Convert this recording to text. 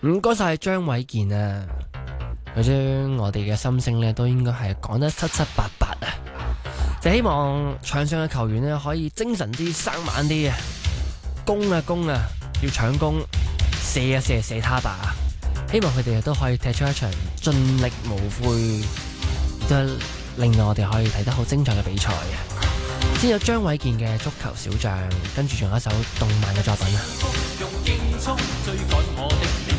唔該晒張偉健啊，佢將我哋嘅心聲呢都應該係講得七七八八啊！就希望場上嘅球員呢可以精神啲、生猛啲啊！攻啊，要搶攻，射他吧！希望佢哋都可以踢出一場盡力無悔，都令到我哋可以睇得好精彩嘅比賽嘅。先有張偉健嘅足球小將，跟住仲有一首動漫嘅作品啊！